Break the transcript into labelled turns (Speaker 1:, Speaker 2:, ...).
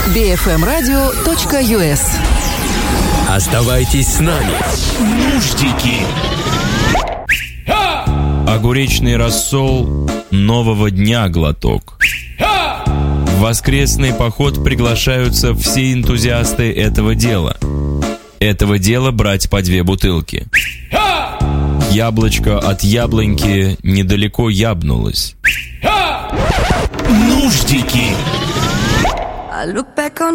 Speaker 1: bfmradio.us.
Speaker 2: Оставайтесь с нами. Нуждики.
Speaker 3: Огуречный рассол нового дня глоток. В воскресный поход приглашаются все энтузиасты этого дела. Этого дела брать по 2 бутылки. Яблочко от яблоньки недалеко ябнулось.
Speaker 2: Нуждики.